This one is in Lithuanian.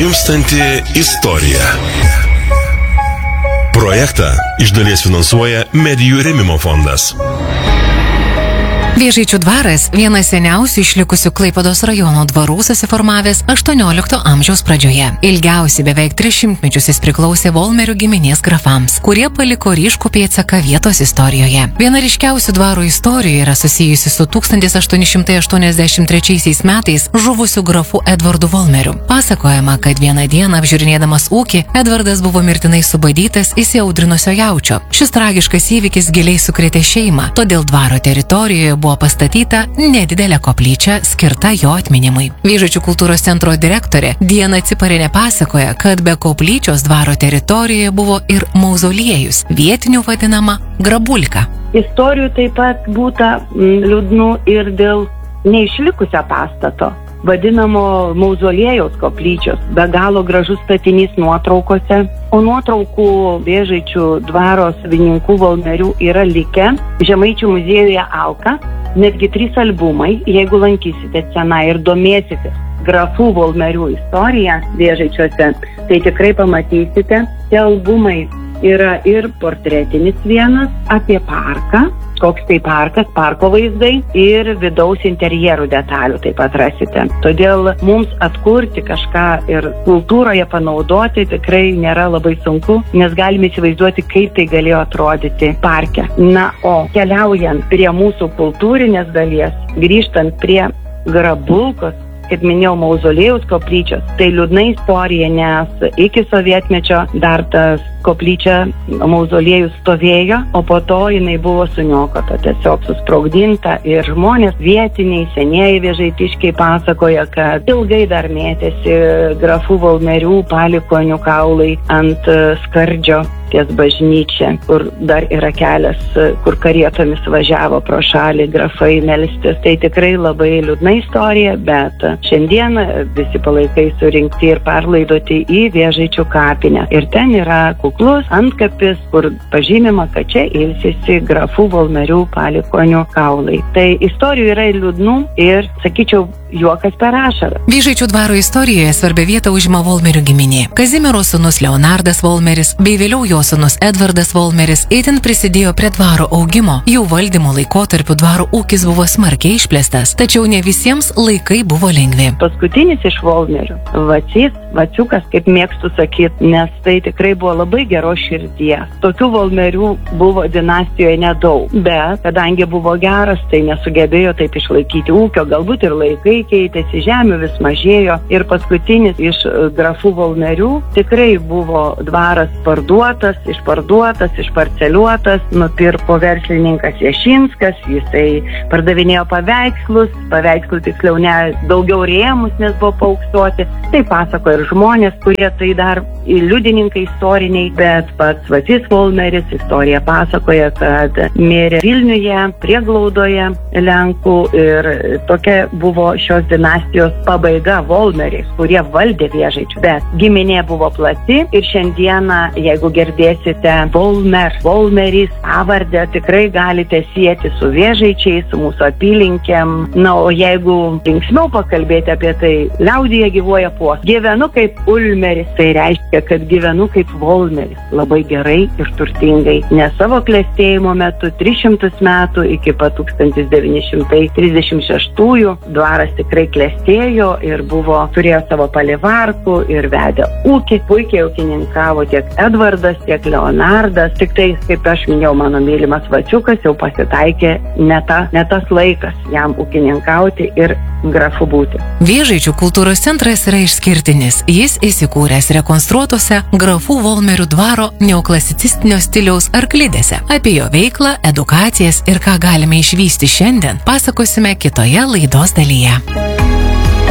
Gimstanti istorija. Projektą iš dalies finansuoja Medijų rėmimo fondas. Vėžaičių dvaras – vienas seniausių išlikusių Klaipėdos rajono dvarų susiformavęs 18 amžiaus pradžioje. Ilgiausiai beveik 300 mečius jis priklausė Volmerių giminės grafams, kurie paliko ryškų pėdsaką vietos istorijoje. Viena ryškiausių dvaro istorijų yra susijusi su 1883 metais žuvusiu grafu Edvardu Volmeriu. Pasakojama, kad vieną dieną apžiūrinėdamas ūkį, Edvardas buvo mirtinai subadytas įsiaudrinusio jaučio. Šis tragiškas įvykis giliai sukrėtė šeimą, todėl dvaro teritorijoje buvo pastatyta nedidelė koplyčia skirta jo atminimui. Vėžaičių kultūros centro direktorė Diana Ciparinė pasakoja, kad be koplyčios dvaro teritorijoje buvo ir mauzoliejus, vietinių vadinama Grabulka. Istorijų taip pat būta liūdnų ir dėl neišlikusio pastato, vadinamo mauzoliejaus koplyčios, be galo gražus statinys nuotraukose, o nuotraukų Vėžaičių dvaro savininkų Volmerių yra likę Žemaičių muziejuje Alka, netgi 3 albumai, jeigu lankysite tenai ir domėsitės grafų Volmerių istoriją Vėžaičiuose, tai tikrai pamatysite. Tie albumai yra ir portretinis vienas apie parką, koks tai parkas, parko vaizdai ir vidaus interjerų detalių taip pat rasite. Todėl mums atkurti kažką ir kultūroje panaudoti tikrai nėra labai sunku, nes galime įsivaizduoti, kaip tai galėjo atrodyti parke. Na, o keliaujant prie mūsų kultūrinės dalies, grįžtant prie Grabulkos, kaip minėjau, mauzoliejaus koplyčios, tai liūdna istorija, nes iki sovietmečio dar tas koplyčia mauzoliejus stovėjo, o po to jinai buvo suniokota, tiesiog susprogdinta ir žmonės vietiniai, senieji vėžaitiškiai pasakoja, kad ilgai dar mėtėsi grafų Volmerių palikuonių kaulai ant skardžio ties bažnyčia, kur dar yra kelias, kur karietomis važiavo pro šalį grafai melstis. Tai tikrai labai liūdna istorija, bet šiandien visi palaikai surinkti ir perlaidoti į Vėžaičių kapinę. Ir ten yra kuklus antkapis, kur pažymima, kad čia ilsisi grafų Volmerių palikuonių kaulai. Tai istorijų yra liūdnų ir, sakyčiau, juokas per ašarą. Vėžaičių dvaro istorijoje svarbią vietą užima Volmerių giminė. Kazimiero sūnus Leonardas Volmeris bei vėliau jo sūnus Edvardas Volmeris itin prisidėjo prie dvaro augimo. Jų valdymo laikotarpiu dvaro ūkis buvo smarkiai išplėstas, tačiau ne visiems laikai buvo lengvi. Paskutinis iš Volmerių, Vaciukas, kaip mėgstu sakyti, nes tai tikrai buvo labai geros širdies. Tokių Volmerių buvo dinastijoje nedaug, bet kadangi buvo geras, tai nesugebėjo taip išlaikyti ūkio, galbūt ir laikai keitėsi, žemių vis mažėjo ir paskutinis iš grafų Volmerių tikrai buvo dvaras parduotas, išparceliuotas, nupirko verslininkas Jašinskas, jisai pardavinėjo paveikslų tiksliau ne daugiau rėmus, nes buvo paauksuoti. Tai pasako ir žmonės, kurie tai dar liudininkai istoriniai, bet pats Vacys Volmeris istorija pasakoja, kad mirė Vilniuje, prieglaudoje Lenkų ir tokia buvo šios dinastijos pabaiga Volmeriais, kurie valdė Vėžaičių. Bet giminė buvo plati ir šiandieną, jeigu girdėsite Volmeris pavardę, tikrai galite sieti su Vėžaičiais, su mūsų apylinkėm. Na, o jeigu linksmiau pakalbėti apie tai, liaudyje gyvuoja posakis: gyvenu kaip Ulmeris, tai reiškia, kad gyvenu kaip Volmeris, labai gerai ir turtingai, nes savo klestėjimo metu 300 metų iki pat 1936-ųjų dvaras tikrai klestėjo ir turėjo savo palivarkų ir vedė ūkį, puikiai ūkininkavo tiek Edvardas, tiek Leonardas, tik tai, kaip aš minėjau, mano mylimas Vaciukas jau pasitaikė ne tas laikas jam ūkininkauti ir grafu būti. Vėžaičių kultūros centras yra išskirtinis. Jis įsikūręs rekonstruotose grafų Volmerių dvaro neoklasicistinio stiliaus arklidėse. Apie jo veiklą, edukacijas ir ką galime išvysti šiandien, pasakosime kitoje laidos dalyje.